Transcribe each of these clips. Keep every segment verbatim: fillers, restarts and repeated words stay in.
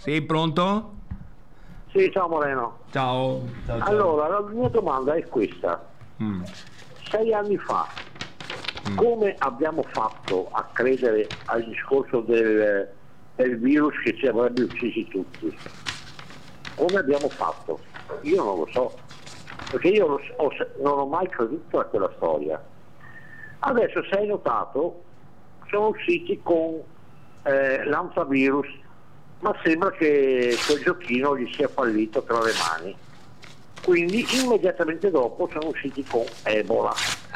Sì, pronto? Sì, ciao Moreno. Ciao. ciao, ciao. Allora, la mia domanda è questa. Mm. Sei anni fa, mm. come abbiamo fatto a credere al discorso del, del virus che ci avrebbe uccisi tutti? Come abbiamo fatto? Io non lo so, perché io lo, ho, non ho mai creduto a quella storia. Adesso, se hai notato, sono usciti con eh, l'antivirus, ma sembra che quel giochino gli sia fallito tra le mani. Quindi immediatamente dopo sono usciti con Ebola.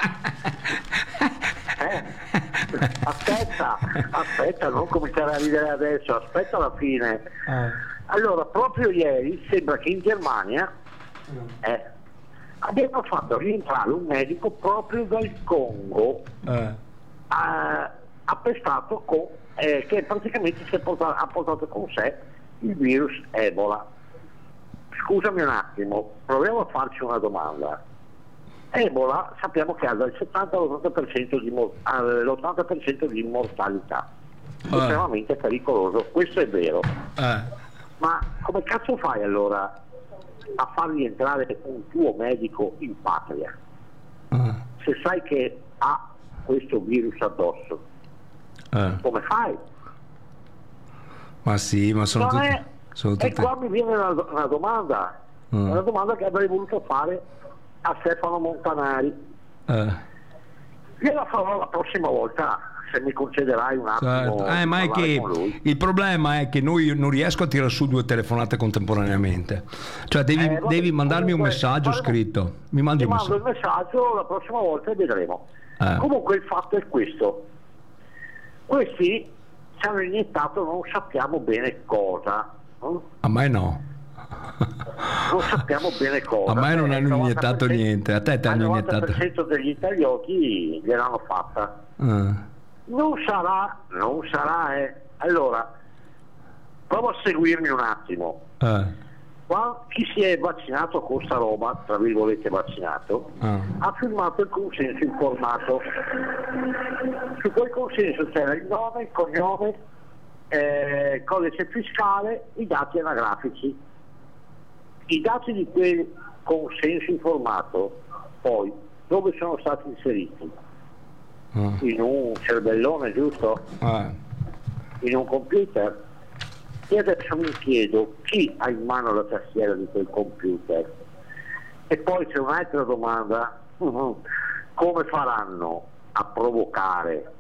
Eh? Aspetta, aspetta, non cominciare a ridere adesso, aspetta la fine. Allora, proprio ieri sembra che in Germania eh, abbiano fatto rientrare un medico proprio dal Congo, eh. a, appestato con eh, che praticamente si è portato, ha portato con sé il virus Ebola. Scusami un attimo, proviamo a farci una domanda. Ebola sappiamo che ha dal settanta all'ottanta per cento di, l'ottanta per cento di mortalità, eh. estremamente pericoloso, questo è vero. Eh. Ma come cazzo fai allora a far rientrare un tuo medico in patria uh. se sai che ha questo virus addosso? Uh. Come fai? Ma sì, ma sono tutti, è... sono tutti... E qua mi viene una, una domanda, uh. una domanda che avrei voluto fare a Stefano Montanari. Uh. Gliela farò la prossima volta, se mi concederai un attimo. Certo. Eh, ma è che il problema è che noi non riesco a tirare su due telefonate contemporaneamente, cioè devi, eh, vabbè, devi mandarmi comunque, un messaggio faremo, scritto. Mi mandi un mando messaggio. il messaggio la prossima volta e vedremo. Eh. Comunque il fatto è questo: questi ci hanno iniettato non sappiamo bene cosa. Hm? A me no. Non sappiamo bene cosa. A me non hanno iniettato niente, a te ti hanno iniettato. Il novanta per cento degli italioti gliel'hanno fatta. Uh. Non sarà, non sarà, eh. Allora, prova a seguirmi un attimo. Uh. Qua, chi si è vaccinato con sta roba, tra virgolette vaccinato, uh. ha firmato il consenso informato. Su quel consenso c'era il nome, il cognome, eh, codice fiscale, i dati anagrafici. I dati di quel consenso informato, poi, dove sono stati inseriti? Uh. In un cervellone, giusto? Uh. In un computer. E adesso mi chiedo chi ha in mano la tastiera di quel computer. E poi c'è un'altra domanda: uh-huh. come faranno a provocare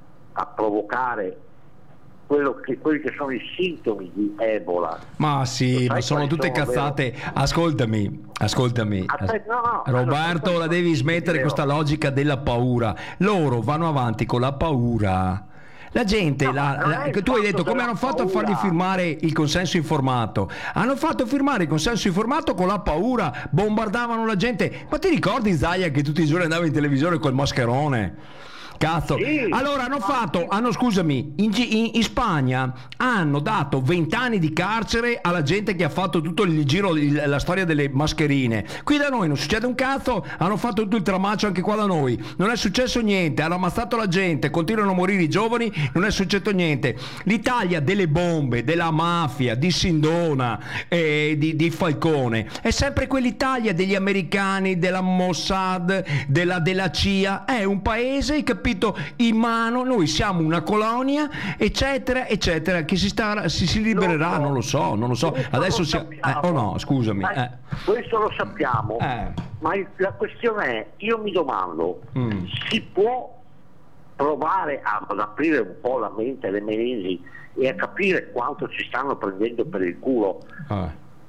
a provocare quello che, quelli che sono i sintomi di Ebola? Ma sì, ma sono tutte sono cazzate. Vero? Ascoltami, ascoltami. Aspetta, no, no, Roberto, allora, la devi smettere questa logica della paura. Loro vanno avanti con la paura. La gente, no, la, la, tu hai detto come hanno fatto paura. a fargli firmare il consenso informato? Hanno fatto firmare il consenso informato con la paura, bombardavano la gente. Ma ti ricordi, Zaia, che tutti i giorni andava in televisione col mascherone? Cazzo. Sì, allora hanno fatto, hanno, scusami, in, in, in Spagna hanno dato vent'anni di carcere alla gente che ha fatto tutto il giro, il, la storia delle mascherine. Qui da noi non succede un cazzo, hanno fatto tutto il tramaccio anche qua da noi. Non è successo niente, hanno ammazzato la gente, continuano a morire i giovani, non è successo niente. L'Italia delle bombe, della mafia, di Sindona, eh, di, di Falcone, è sempre quell'Italia degli americani, della Mossad, della, della C I A. È un paese, capito? In mano, noi siamo una colonia, eccetera, eccetera, che si, sta, si, si libererà, non lo so, non lo so. Adesso si, eh, oh no, scusami. Eh. Questo lo sappiamo, eh. ma il, la questione è, io mi domando, mm. si può provare a, ad aprire un po' la mente alle menesi e a capire quanto ci stanno prendendo per il culo? Eh.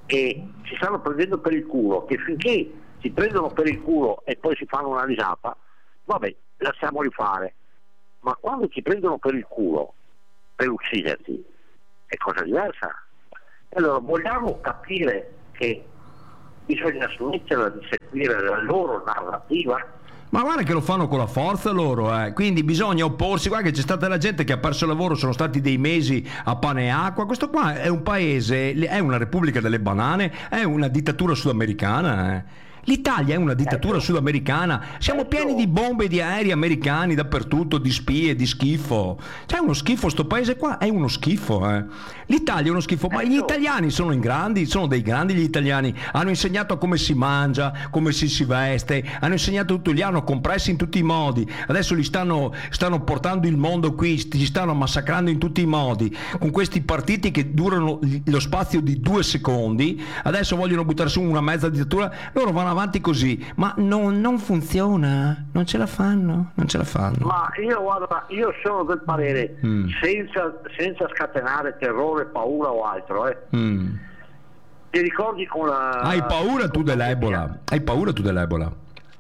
E ci stanno prendendo per il culo, che finché si prendono per il culo e poi si fanno una risata, vabbè, lasciamoli fare, ma quando ti prendono per il culo per ucciderti è cosa diversa. Allora vogliamo capire che bisogna smetterla di seguire la loro narrativa? Ma guarda che lo fanno con la forza loro, eh. Quindi bisogna opporsi. Guarda che c'è stata la gente che ha perso il lavoro, sono stati dei mesi a pane e acqua. Questo qua è un paese, è una repubblica delle banane, è una dittatura sudamericana, eh. L'Italia è una dittatura ecco. sudamericana, siamo ecco. pieni di bombe e di aerei americani dappertutto, di spie, di schifo. C'è uno schifo, sto paese qua è uno schifo. Eh. L'Italia è uno schifo, ecco. ma gli italiani sono in grandi, sono dei grandi gli italiani, hanno insegnato come si mangia, come si si veste, hanno insegnato tutto, li hanno compressi in tutti i modi, adesso li stanno, stanno portando il mondo qui, ci stanno massacrando in tutti i modi, con questi partiti che durano lo spazio di due secondi, adesso vogliono buttare su una mezza dittatura, loro vanno avanti così, ma non, non funziona, non ce la fanno, non ce la fanno. Ma io guarda, io sono del parere, mm. senza, senza scatenare terrore, paura o altro, eh. Mm. Ti ricordi con la... Hai paura tu dell'Ebola? Hai paura tu dell'Ebola?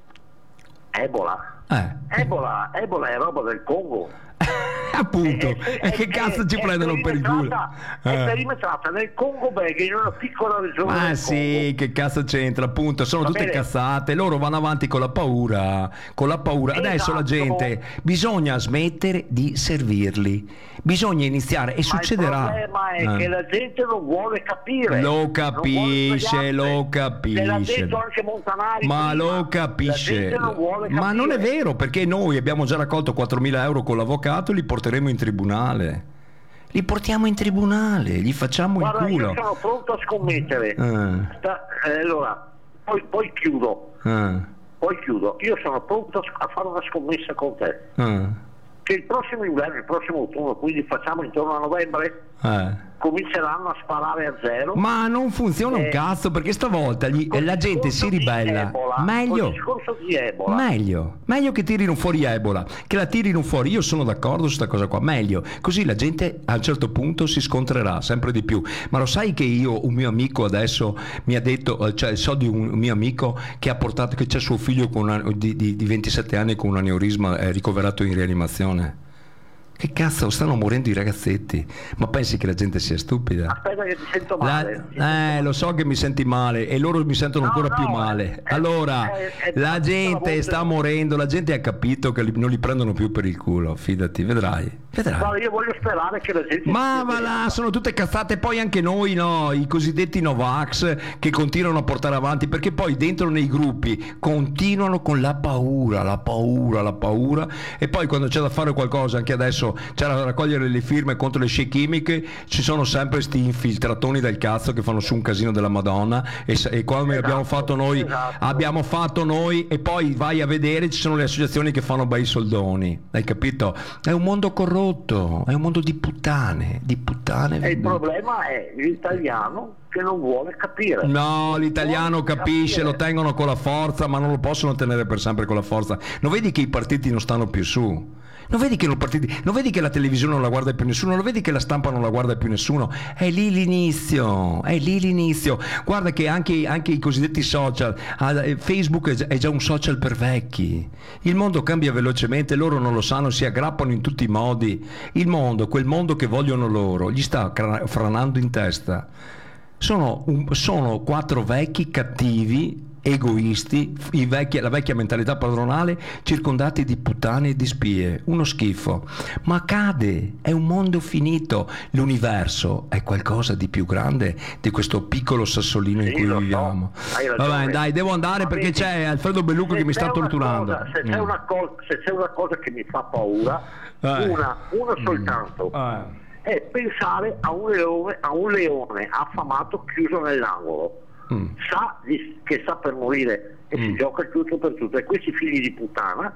Ebola? Eh. Ebola, Ebola è roba del Congo. Appunto, e eh, eh, che cazzo ci prendono per il culo? È eh. perimetrata nel Congo Belga, in una piccola regione. Ah del sì, Congo. Che cazzo c'entra? Appunto, sono Va tutte bene. cazzate, loro vanno avanti con la paura, con la paura. Adesso esatto. la gente, bisogna smettere di servirli, bisogna iniziare e Ma succederà. Il problema è eh. che la gente non vuole capire. Lo capisce, lo capisce. L'ha detto anche Montanari. Ma prima. lo capisce. La non vuole Ma non è vero, perché noi abbiamo già raccolto quattromila euro con l'avvocato e li porteremo in tribunale. Li portiamo in tribunale, gli facciamo Guarda, il culo. io sono pronto a scommettere. Eh. Sta, eh, allora, poi, poi chiudo. Eh. Poi chiudo. Io sono pronto a, a fare una scommessa con te. Eh. Che il prossimo inverno, il prossimo autunno, quindi facciamo intorno a novembre, Eh. cominceranno a sparare a zero. Ma non funziona un Eh, cazzo, perché stavolta gli, col la gente si discorso di ribella. Ebola, Meglio. col discorso di Ebola. Meglio, meglio che tirino fuori Ebola, che la tirino fuori. Io sono d'accordo su questa cosa qua, meglio. Così la gente a un certo punto si scontrerà sempre di più. Ma lo sai che io, un mio amico adesso mi ha detto, cioè so di un mio amico che ha portato, che c'è suo figlio con una, di, di, di ventisette anni con un aneurisma, è ricoverato in rianimazione. Che cazzo, stanno morendo i ragazzetti, ma pensi che la gente sia stupida? Aspetta che ti sento male. La, eh, lo so che mi senti male e loro mi sentono No, ancora no, più male. è- Allora, è- è- la è- gente è- sta morendo, la gente ha capito che li- non li prendono più per il culo, fidati, vedrai. vedrai. Guarda, io voglio sperare che la gente... Ma sia va là, svegliata. sono tutte cazzate, poi anche noi, no, i cosiddetti Novax che continuano a portare avanti, perché poi dentro nei gruppi continuano con la paura, la paura, la paura, e poi quando c'è da fare qualcosa, anche adesso c'era da raccogliere le firme contro le scie chimiche, ci sono sempre sti infiltratoni del cazzo che fanno su un casino della Madonna, e, e come Esatto, abbiamo fatto noi, esatto. abbiamo fatto noi, e poi vai a vedere, ci sono le associazioni che fanno bei soldoni, hai capito? È un mondo corrotto, è un mondo di puttane, di puttane. E il problema è l'italiano che non vuole capire. No, l'italiano Non vuole capisce, capire. lo tengono con la forza, ma non lo possono tenere per sempre con la forza. Non vedi che i partiti non stanno più su? Non vedi che, non, partiti, non vedi che la televisione non la guarda più nessuno? Non vedi che la stampa non la guarda più nessuno? È lì l'inizio, è lì l'inizio. Guarda che anche, anche i cosiddetti social, Facebook è già, è già un social per vecchi. Il mondo cambia velocemente, loro non lo sanno, si aggrappano in tutti i modi. Il mondo, quel mondo che vogliono loro, gli sta franando in testa. Sono, un, sono quattro vecchi cattivi, egoisti, i vecchi, la vecchia mentalità padronale, circondati di puttane e di spie. Uno schifo. Ma accade, è un mondo finito. L'universo è qualcosa di più grande di questo piccolo sassolino Sì, in cui lo so. viviamo. Hai ragione. Vabbè, dai, devo andare Ma perché vedi, c'è Alfredo Bellucco se che mi sta c'è una torturando. cosa- se, c'è Mm. una cosa, se c'è una cosa che mi fa paura, Eh. una, una soltanto, Eh. è pensare a un leone, a un leone affamato chiuso nell'angolo. Mm. Sa di- che sta per morire e Mm. si gioca il tutto per tutto, e questi figli di puttana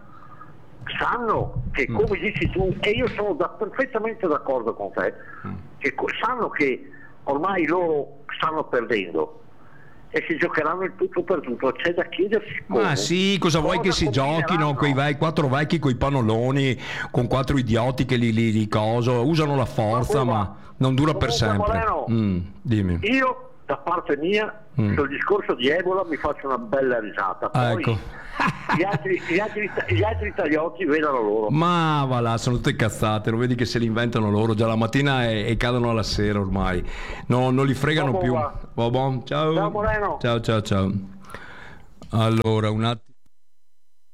sanno che, Mm. come dici tu, e io sono da- perfettamente d'accordo con te, Mm. che co- sanno che ormai loro stanno perdendo e si giocheranno il tutto per tutto. C'è da chiedersi come. Ma sì, cosa vuoi che si giochino quei vecchi, quattro vecchi coi pannoloni, con quattro idioti che li, li, li coso, usano la forza, Ma ma non dura per comunque, sempre. Moreno, Mm, dimmi. Io da parte mia Mm. sul discorso di Ebola mi faccio una bella risata, poi Ah, ecco. gli, altri, gli, altri, gli altri tagliotti vedano loro. Ma va là, sono tutte cazzate, lo vedi che se li inventano loro già la mattina e, e cadono alla sera ormai. No, non li fregano Vabbè, più. va. Vabbè, ciao. Ciao, Moreno. Ciao, ciao, ciao. Allora, un attimo.